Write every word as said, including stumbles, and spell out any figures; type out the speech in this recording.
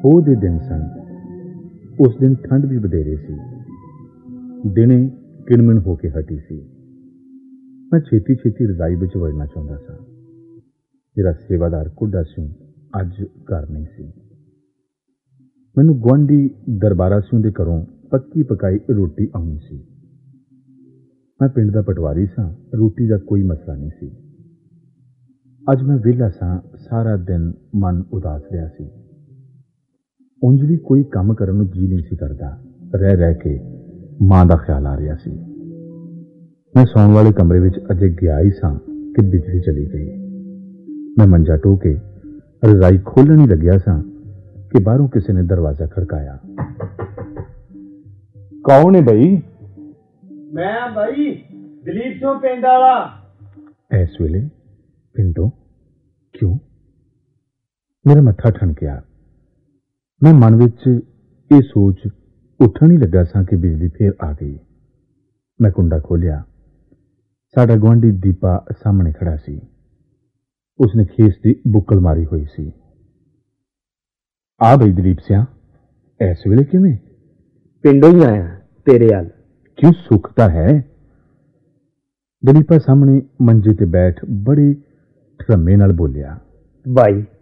ਪੋਹ ਦੇ ਦਿਨ ਸਨ। ਉਸ ਦਿਨ ਠੰਡ ਵੀ ਵਧੇਰੇ ਸੀ। ਦਿਨੇ ਕਿਣਮਿਣ ਹੋ ਕੇ ਹਟੀ ਸੀ। ਮੈਂ ਛੇਤੀ ਛੇਤੀ ਰਜ਼ਾਈ ਵਿੱਚ ਵੜਨਾ ਚਾਹੁੰਦਾ ਸਾਂ। ਮੇਰਾ ਸੇਵਾਦਾਰ ਕੁੱਡਾ ਸਿੰਘ ਅੱਜ ਘਰ ਨਹੀਂ ਸੀ। ਮੈਨੂੰ ਗੁਆਂਢੀ ਦਰਬਾਰਾ ਸਿੰਘ ਦੇ ਘਰੋਂ ਪੱਕੀ ਪਕਾਈ ਰੋਟੀ ਆਉਣੀ ਸੀ। ਮੈਂ ਪਿੰਡ ਦਾ ਪਟਵਾਰੀ ਸਾਂ। ਰੋਟੀ ਦਾ ਕੋਈ ਮਸਲਾ ਨਹੀਂ ਸੀ। ਅੱਜ ਮੈਂ ਵਿਹਲਾ ਸਾਂ। ਸਾਰਾ ਦਿਨ ਮਨ ਉਦਾਸ ਰਿਹਾ ਸੀ। ਉਂਝ ਵੀ ਕੋਈ ਕੰਮ ਕਰਨ ਨੂੰ ਜੀ ਨਹੀਂ ਸੀ ਕਰਦਾ। ਰਹਿ ਰਹਿ ਕੇ ਮਾਂ ਦਾ ਖਿਆਲ ਆ ਰਿਹਾ ਸੀ। ਮੈਂ ਸੌਣ ਵਾਲੇ ਕਮਰੇ ਵਿੱਚ ਅਜੇ ਗਿਆ ਹੀ ਸਾਂ ਕਿ ਬਿਜਲੀ ਚਲੀ ਗਈ। ਮੈਂ ਮੰਜਾ ਢੋ ਕੇ ਰਜ਼ਾਈ ਖੋਲ੍ਹਣ ਹੀ ਲੱਗਿਆ ਸਾਂ ਕਿ ਬਾਹਰੋਂ ਕਿਸੇ ਨੇ ਦਰਵਾਜ਼ਾ ਖੜਕਾਇਆ। ਕੌਣ ਹੈ ਬਈ? ਮੈਂ ਬਈ ਦਲੀਪ ਸਿੰਘ ਪਿੰਡ ਵਾਲਾ। ਇਸ ਵੇਲੇ ਪਿੰਡੋਂ? ਕਿਉਂ? ਮੇਰਾ ਮੱਥਾ ਠਣਕਿਆ। ਮੈਂ ਮਨ ਵਿੱਚ ਇਹ ਸੋਚ ਉੱਠਣ ਹੀ ਲੱਗਾ ਸਾਂ ਕਿ ਬਿਜਲੀ ਫੇਰ ਆ ਗਈ। ਮੈਂ ਕੁੰਡਾ ਖੋਲ੍ਹਿਆ। ਸਾਡਾ ਗੁਆਂਢੀ ਦੀਪਾ ਸਾਹਮਣੇ ਖੜਾ ਸੀ। ਉਸਨੇ ਖੇਸ ਦੀ ਬੁੱਕਲ ਮਾਰੀ ਹੋਈ ਸੀ। ਆ ਬਈ ਦਲੀਪ ਸਿਆ, ਇਸ ਵੇਲੇ ਕਿਵੇਂ? ਪਿੰਡੋਂ ਹੀ ਆਇਆ ਤੇਰੇ ਵੱਲ। ਕਿਉਂ, ਸੁੱਖ ਤਾਂ ਹੈ? ਦਲੀਪਾ ਸਾਹਮਣੇ ਮੰਜੇ ਤੇ ਬੈਠ ਬੜੇ ਠਰਮੇ ਨਾਲ ਬੋਲਿਆ। ਬਾਈ